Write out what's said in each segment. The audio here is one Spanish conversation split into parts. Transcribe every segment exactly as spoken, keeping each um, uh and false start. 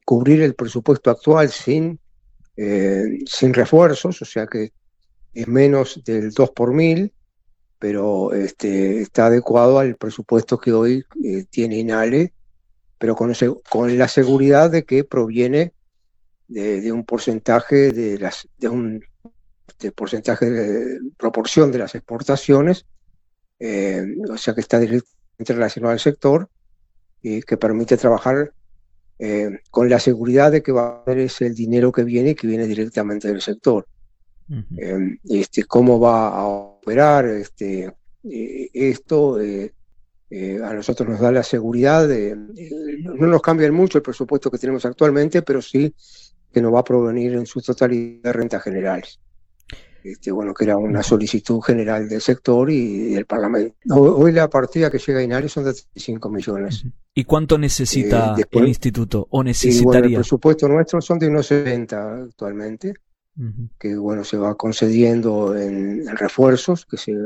cubrir el presupuesto actual sin, eh, sin refuerzos, o sea que es menos del dos por mil, pero este, está adecuado al presupuesto que hoy eh, tiene INALE, pero con, ese, con la seguridad de que proviene de, de un porcentaje de las de un de porcentaje de proporción de las exportaciones, eh, o sea que está directamente relacionado al sector y que permite trabajar eh, con la seguridad de que va a haber ese el dinero que viene, que viene directamente del sector. Uh-huh. Eh, este, cómo va a operar este, eh, esto, eh, eh, a nosotros nos da la seguridad de, eh, no nos cambia mucho el presupuesto que tenemos actualmente, pero sí que nos va a provenir en su totalidad de rentas generales. Este, bueno, que era una solicitud general del sector y del Parlamento. Hoy la partida que llega a INALE son de treinta y cinco millones. ¿Y cuánto necesita eh, después, el instituto o necesitaría? Y bueno, el presupuesto nuestro son de unos setenta actualmente, uh-huh. que bueno, se va concediendo en, en refuerzos que se,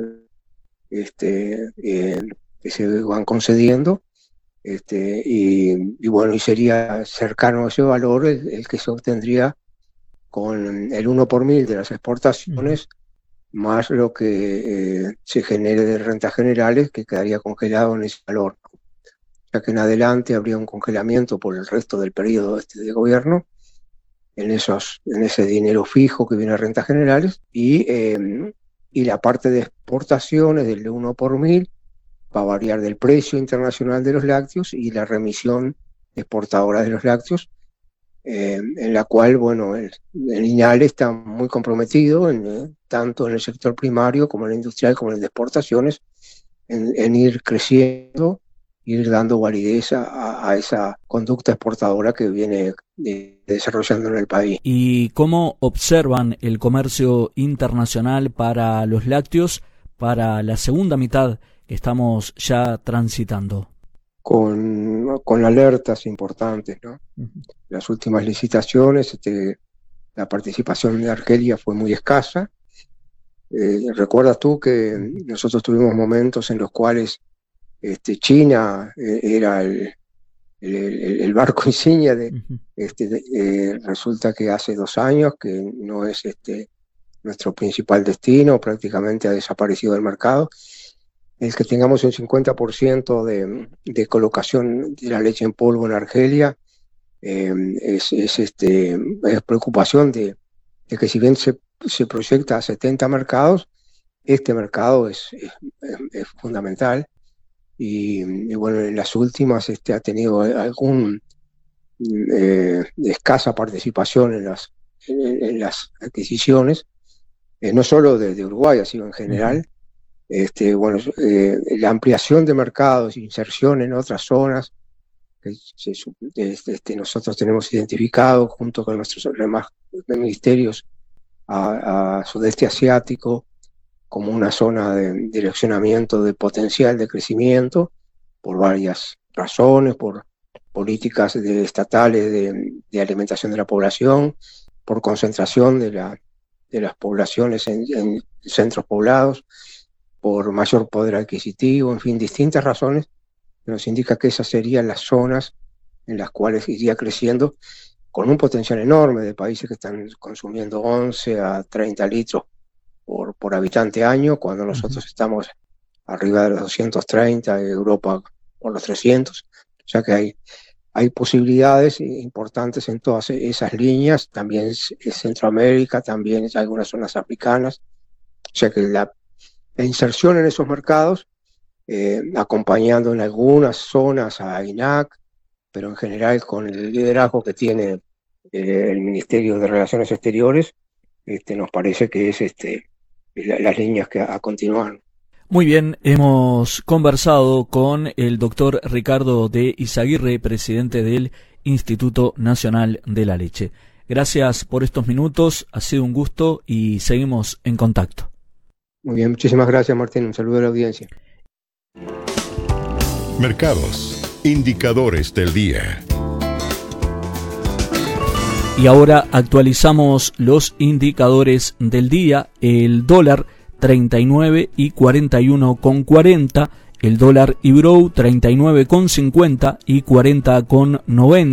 este, eh, que se van concediendo, este, y, y bueno, y sería cercano a ese valor el, el que se obtendría con el uno por mil de las exportaciones, uh-huh. más lo que eh, se genere de rentas generales, que quedaría congelado en ese valor. O sea que en adelante habría un congelamiento por el resto del periodo este de gobierno, en, esos, en ese dinero fijo que viene a rentas generales, y, eh, y la parte de exportaciones del uno por mil va a variar del precio internacional de los lácteos y la remisión exportadora de los lácteos, Eh, en la cual, bueno, el, el INALE está muy comprometido, en, eh, tanto en el sector primario como en el industrial, como en el de exportaciones, en, en ir creciendo, ir dando validez a, a esa conducta exportadora que viene de, desarrollando en el país. ¿Y cómo observan el comercio internacional para los lácteos para la segunda mitad que estamos ya transitando? Con, con alertas importantes, ¿no? Uh-huh. Las últimas licitaciones, este, la participación de Argelia fue muy escasa. Eh, ¿Recuerdas tú que nosotros tuvimos momentos en los cuales este, China eh, era el, el, el barco insignia de, uh-huh. este, de, eh, resulta que hace dos años que no es este, nuestro principal destino, prácticamente ha desaparecido del mercado. El que tengamos un cincuenta por ciento de, de colocación de la leche en polvo en Argelia eh, es, es, este, es preocupación de, de que si bien se, se proyecta a setenta mercados, este mercado es, es, es fundamental y, y bueno, en las últimas este, ha tenido algún eh, escasa participación en las, en, en las adquisiciones, eh, no solo de, de Uruguay, sino en general. Uh-huh. Este, bueno, eh, la ampliación de mercados, inserción en otras zonas, que se, este, nosotros tenemos identificado junto con nuestros demás ministerios a, a sudeste asiático como una zona de direccionamiento de potencial de crecimiento por varias razones, por políticas de, estatales de, de alimentación de la población, por concentración de, la, de las poblaciones en, en centros poblados, por mayor poder adquisitivo, en fin, distintas razones que nos indica que esas serían las zonas en las cuales iría creciendo, con un potencial enorme de países que están consumiendo once a treinta litros por, por habitante año, cuando nosotros uh-huh. estamos arriba de los doscientos treinta, Europa por los trescientos, o sea que hay, hay posibilidades importantes en todas esas líneas, también es, es Centroamérica, también hay algunas zonas africanas, o sea que la La inserción en esos mercados, eh, acompañando en algunas zonas a I N A C, pero en general con el liderazgo que tiene eh, el Ministerio de Relaciones Exteriores, este, nos parece que es este, la, las líneas que a, a continuar. Muy bien, hemos conversado con el doctor Ricardo de Izaguirre, presidente del Instituto Nacional de la Leche. Gracias por estos minutos, ha sido un gusto y seguimos en contacto. Muy bien, muchísimas gracias, Martín. Un saludo a la audiencia. Mercados, indicadores del día. Y ahora actualizamos los indicadores del día. El dólar treinta y nueve y cuarenta y uno con cuarenta, el dólar Ibrow treinta y nueve con cincuenta y cuarenta con noventa.